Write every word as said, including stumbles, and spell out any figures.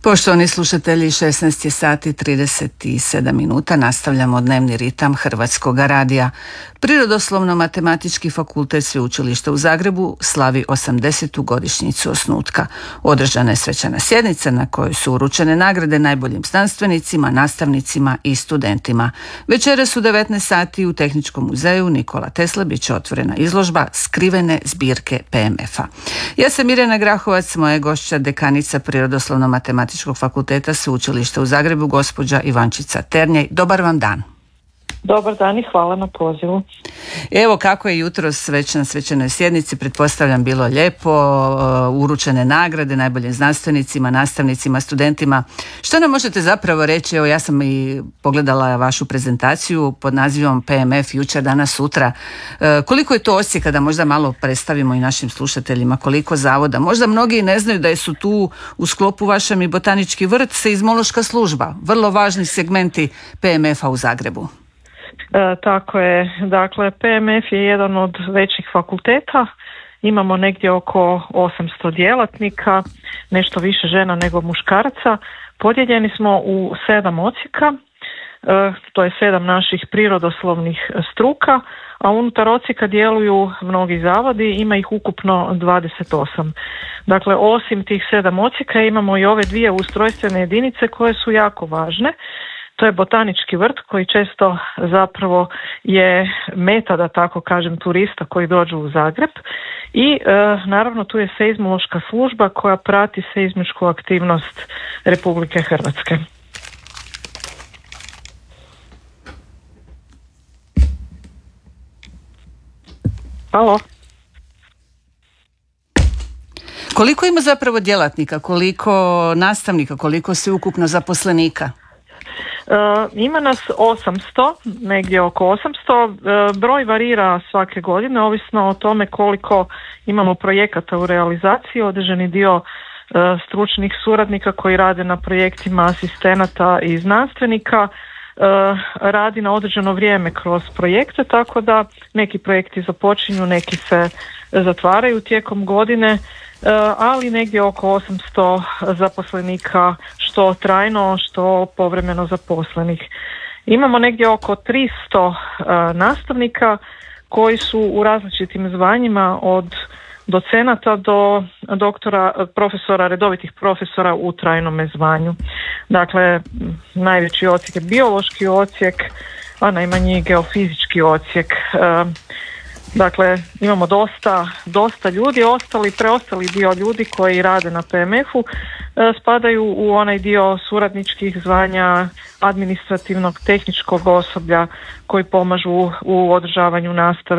Poštovani slušatelji, šesnaest je sati trideset sedam minuta, nastavljamo dnevni ritam Hrvatskoga radija. Prirodoslovno-matematički fakultet Sveučilišta u Zagrebu slavi osamdesetu godišnjicu osnutka. Održana je svečana sjednica na kojoj su uručene nagrade najboljim znanstvenicima, nastavnicima i studentima. Večeras u devetnaest sati u Tehničkom muzeju Nikola Tesla bit će otvorena izložba Skrivene zbirke P M F-a. Ja sam Mirjana Grahovac, moja gošća dekanica Prirodoslovno-matematičkog fakulteta Sveučilišta u Zagrebu, gospođa Ivančica Ternjaj. Dobar vam dan. Dobar dan i hvala na pozivu. Evo kako je jutros već na svečanoj sjednici, pretpostavljam bilo lijepo, uručene nagrade najboljim znanstvenicima, nastavnicima, studentima. Što nam možete zapravo reći? Evo ja sam i pogledala vašu prezentaciju pod nazivom P M F jučer, danas, sutra. Koliko je to Osijeka, da možda malo predstavimo i našim slušateljima, koliko zavoda? Možda mnogi ne znaju da su tu u sklopu vašem i botanički vrt, seizmološka služba, vrlo važni segmenti P M F-a u Zagrebu. E, tako je, dakle P M F je jedan od većih fakulteta, imamo negdje oko osamsto djelatnika, nešto više žena nego muškaraca, podijeljeni smo u sedam odsjeka, e, to je sedam naših prirodoslovnih struka, a unutar odsjeka djeluju mnogi zavodi, ima ih ukupno dvadeset osam. Dakle, osim tih sedam odsjeka imamo i ove dvije ustrojstvene jedinice koje su jako važne. To je botanički vrt koji često zapravo je meta, da tako kažem, turista koji dođu u Zagreb i e, naravno tu je seizmološka služba koja prati seizmičku aktivnost Republike Hrvatske. Halo? Koliko ima zapravo djelatnika, koliko nastavnika, koliko sveukupno zaposlenika? Uh, ima nas osamsto, negdje oko osamsto, uh, broj varira svake godine, ovisno o tome koliko imamo projekata u realizaciji. Određeni dio uh, stručnih suradnika koji rade na projektima, asistenata i znanstvenika uh, radi na određeno vrijeme kroz projekte, tako da neki projekti započinju, neki se zatvaraju tijekom godine, ali negdje oko osamsto zaposlenika, što trajno, što povremeno zaposlenih. Imamo negdje oko tristo nastavnika koji su u različitim zvanjima, od docenata do doktora, profesora, redovitih profesora u trajnome zvanju. Dakle, najveći odsjek je biološki odsjek, a najmanji geofizički odsjek. Dakle, imamo dosta, dosta ljudi, ostali, preostali dio ljudi koji rade na P M F-u e, spadaju u onaj dio suradničkih zvanja, administrativnog, tehničkog osoblja koji pomažu u održavanju nastave